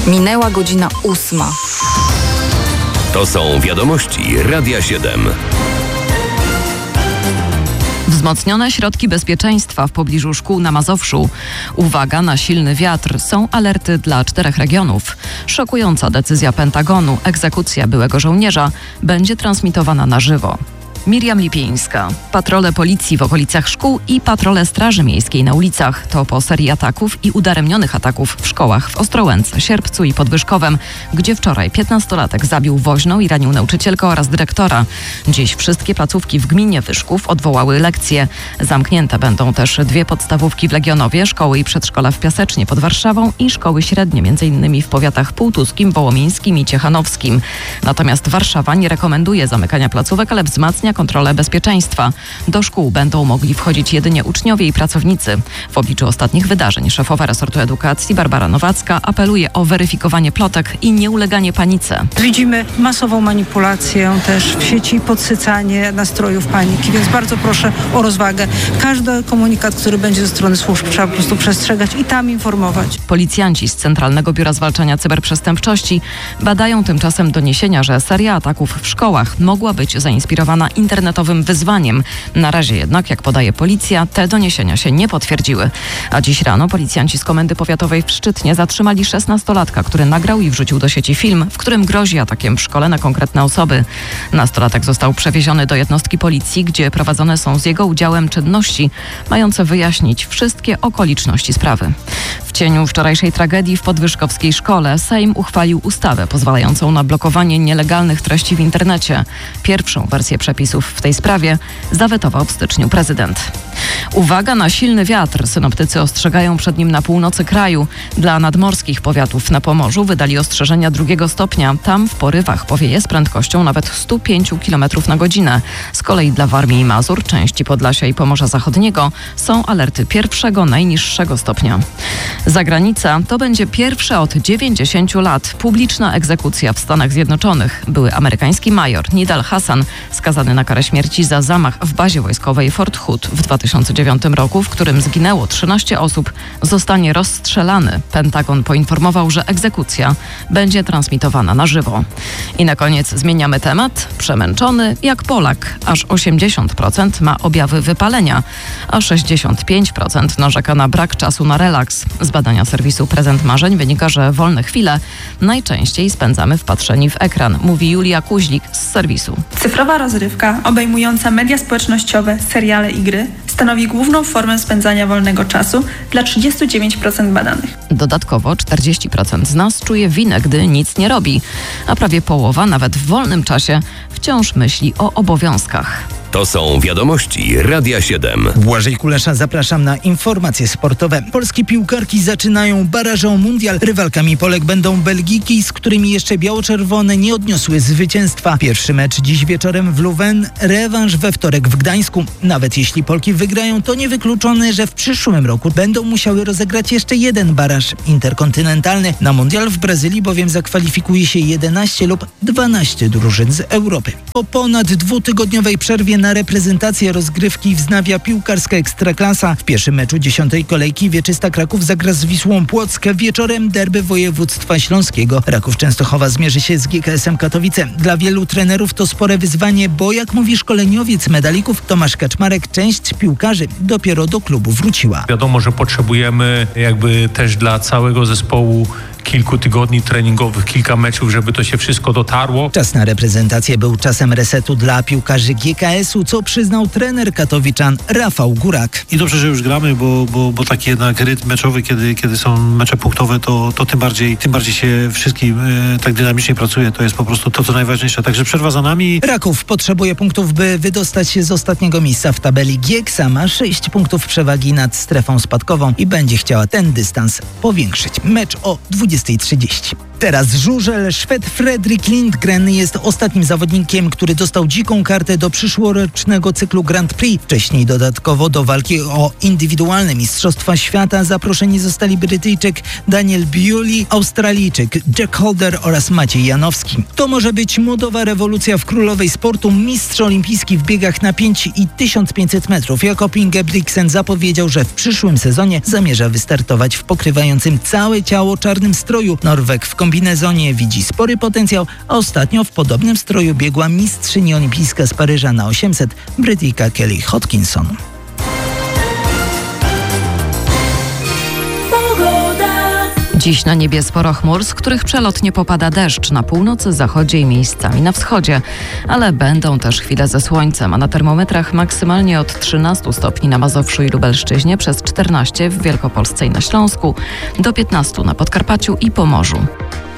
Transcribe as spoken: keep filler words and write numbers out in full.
Minęła godzina ósma. To są wiadomości Radia siedem. Wzmocnione środki bezpieczeństwa w pobliżu szkół na Mazowszu. Uwaga na silny wiatr. Są alerty dla czterech regionów. Szokująca decyzja Pentagonu. Egzekucja byłego żołnierza będzie transmitowana na żywo. Miriam Lipińska. Patrole policji w okolicach szkół i patrole Straży Miejskiej na ulicach. To po serii ataków i udaremnionych ataków w szkołach w Ostrołęce, Sierpcu i Podwyżkowem, gdzie wczoraj piętnastolatek zabił woźną i ranił nauczycielkę oraz dyrektora. Dziś wszystkie placówki w gminie Wyszków odwołały lekcje. Zamknięte będą też dwie podstawówki w Legionowie, szkoły i przedszkola w Piasecznie pod Warszawą i szkoły średnie, między innymi w powiatach półtuskim, wołomińskim i ciechanowskim. Natomiast Warszawa nie rekomenduje zamykania placówek, ale wzmacnia kontrolę bezpieczeństwa. Do szkół będą mogli wchodzić jedynie uczniowie i pracownicy. W obliczu ostatnich wydarzeń szefowa resortu edukacji Barbara Nowacka apeluje o weryfikowanie plotek i nieuleganie panice. Widzimy masową manipulację też w sieci, podsycanie nastrojów paniki, więc bardzo proszę o rozwagę. Każdy komunikat, który będzie ze strony służb, trzeba po prostu przestrzegać i tam informować. Policjanci z Centralnego Biura Zwalczania Cyberprzestępczości badają tymczasem doniesienia, że seria ataków w szkołach mogła być zainspirowana internetowym wyzwaniem. Na razie jednak, jak podaje policja, te doniesienia się nie potwierdziły. A dziś rano policjanci z Komendy Powiatowej w Szczytnie zatrzymali szesnastolatka, który nagrał i wrzucił do sieci film, w którym grozi atakiem w szkole na konkretne osoby. Nastolatek został przewieziony do jednostki policji, gdzie prowadzone są z jego udziałem czynności mające wyjaśnić wszystkie okoliczności sprawy. W cieniu wczorajszej tragedii w podwyżkowskiej szkole Sejm uchwalił ustawę pozwalającą na blokowanie nielegalnych treści w internecie. Pierwszą wersję przepisów w tej sprawie zawetował w styczniu prezydent. Uwaga na silny wiatr. Synoptycy ostrzegają przed nim na północy kraju. Dla nadmorskich powiatów na Pomorzu wydali ostrzeżenia drugiego stopnia. Tam w porywach powieje z prędkością nawet sto pięć kilometrów na godzinę. Z kolei dla Warmii i Mazur, części Podlasia i Pomorza Zachodniego są alerty pierwszego, najniższego stopnia. Zagranica to będzie pierwsza od dziewięćdziesięciu lat publiczna egzekucja w Stanach Zjednoczonych. Były amerykański major Nidal Hasan, skazany na karę śmierci za zamach w bazie wojskowej Fort Hood w dwa tysiące dziewiątym roku, w którym zginęło trzynaście osób, zostanie rozstrzelany. Pentagon poinformował, że egzekucja będzie transmitowana na żywo. I na koniec zmieniamy temat. Przemęczony jak Polak. Aż osiemdziesiąt procent ma objawy wypalenia, a sześćdziesiąt pięć procent narzeka na brak czasu na relaks. Z badania serwisu Prezent Marzeń wynika, że wolne chwile najczęściej spędzamy wpatrzeni w ekran, mówi Julia Kuźlik z serwisu. Cyfrowa rozrywka obejmująca media społecznościowe, seriale i gry stanowi główną formę spędzania wolnego czasu dla trzydzieści dziewięć procent badanych. Dodatkowo czterdzieści procent z nas czuje winę, gdy nic nie robi, a prawie połowa nawet w wolnym czasie wciąż myśli o obowiązkach. To są wiadomości Radia siedem. Błażej Kulesza, zapraszam na informacje sportowe. Polskie piłkarki zaczynają baraże o mundial. Rywalkami Polek będą Belgijki, z którymi jeszcze biało-czerwone nie odniosły zwycięstwa. Pierwszy mecz dziś wieczorem w Louvain, rewanż we wtorek w Gdańsku. Nawet jeśli Polki wygrają, to niewykluczone, że w przyszłym roku będą musiały rozegrać jeszcze jeden baraż interkontynentalny. Na mundial w Brazylii bowiem zakwalifikuje się jedenaście lub dwanaście drużyn z Europy. Po ponad dwutygodniowej przerwie na reprezentację rozgrywki wznawia piłkarska Ekstraklasa. W pierwszym meczu dziesiątej kolejki Wieczysta Kraków zagra z Wisłą Płock. Wieczorem derby województwa śląskiego. Raków Częstochowa zmierzy się z G K S-em Katowice. Dla wielu trenerów to spore wyzwanie, bo jak mówi szkoleniowiec medalików Tomasz Kaczmarek, część piłkarzy dopiero do klubu wróciła. Wiadomo, że potrzebujemy jakby też dla całego zespołu kilku tygodni treningowych, kilka meczów, żeby to się wszystko dotarło. Czas na reprezentację był czasem resetu dla piłkarzy G K S-u, co przyznał trener katowiczan Rafał Górak. I dobrze, że już gramy, bo, bo, bo taki jednak rytm meczowy, kiedy, kiedy są mecze punktowe, to, to tym bardziej tym bardziej się wszystkim e, tak dynamicznie pracuje. To jest po prostu to, co najważniejsze. Także przerwa za nami. Raków potrzebuje punktów, by wydostać się z ostatniego miejsca w tabeli. Gieksa ma sześć punktów przewagi nad strefą spadkową i będzie chciała ten dystans powiększyć. Mecz o dwudziestej trzydzieści. Teraz żużel. Szwed Fredrik Lindgren jest ostatnim zawodnikiem, który dostał dziką kartę do przyszłorocznego cyklu Grand Prix. Wcześniej dodatkowo do walki o indywidualne Mistrzostwa Świata zaproszeni zostali Brytyjczyk Daniel Bewley, Australijczyk Jack Holder oraz Maciej Janowski. To może być modowa rewolucja w królowej sportu. Mistrz olimpijski w biegach na pięć i tysiąc pięćset metrów Jakob Ingebrigtsen zapowiedział, że w przyszłym sezonie zamierza wystartować w pokrywającym całe ciało czarnym stroju. Norweg w kombinezonie widzi spory potencjał, a ostatnio w podobnym stroju biegła mistrzyni olimpijska z Paryża na osiemset, Brytyjka Kelly Hodkinson. Dziś na niebie sporo chmur, z których przelotnie popada deszcz na północy, zachodzie i miejscami na wschodzie. Ale będą też chwile ze słońcem, a na termometrach maksymalnie od trzynastu stopni na Mazowszu i Lubelszczyźnie, przez czternaście w Wielkopolsce i na Śląsku, do piętnastu na Podkarpaciu i Pomorzu.